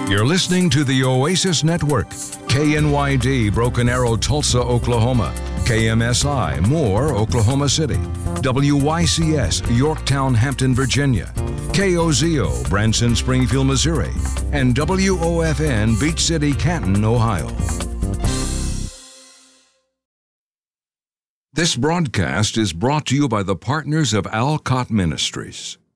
You're listening to the Oasis Network, KNYD Broken Arrow, Tulsa, Oklahoma, KMSI Moore, Oklahoma City, WYCS Yorktown, Hampton, Virginia, KOZO Branson, Springfield, Missouri, and WOFN Beach City, Canton, Ohio. This broadcast is brought to you by the partners of Alcott Ministries.